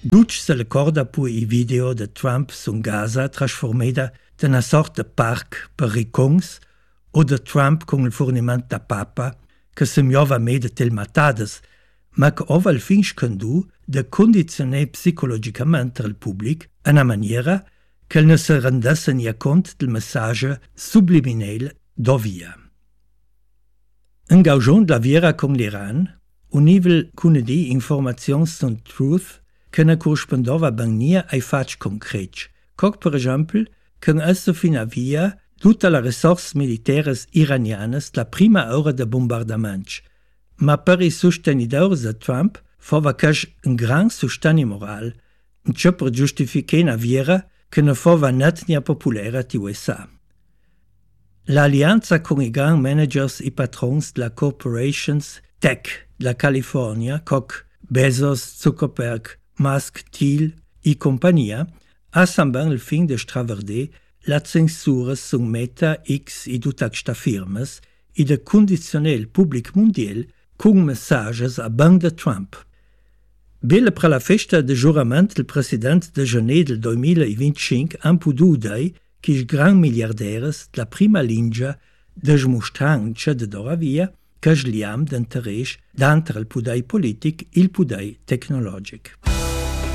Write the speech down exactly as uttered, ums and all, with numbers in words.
Duc se ricorda poi i video de Trump su Gaza trasformata da una sorta de parc per ricons o de Trump con il fornimento da papa che sembrava mede tel matadas, ma che ova il fin scandu de condizioner psicologicamente il pubblic in una maniera che ne se rendesse nia cont del messaggio subliminale d'ovia. In gaujon de la viera con l'Iran, un nivel cunedi informazioni sun truth che ne corrispondeva ben nia ai fatti concreti, come per esempio che esso fin a via tutte le risorse militari iraniane la prima ora de bombardamento, ma per i sostenitori de Trump fava cash un gran sostegno morale, un ciò per giustificare una viera che ne fava netnia popolare di U S A. L'alleanza con i gran managers e patrons della corporations tech della California, come Bezos, Zuckerberg, Musk, Thiel e compagnia, ha samben il fin de straverdere la censura su Meta, X e tutte queste firme e de condizionare il pubblico mondiale con messaggi a ben de Trump. Belle per la festa de giuramento del presidente de gennaio del duemilaventicinque han potuto dire che i gran miliardari della prima linea dimostravano de d'ora via che sliam d'interesse entre il poder politic e il poder tecnologico.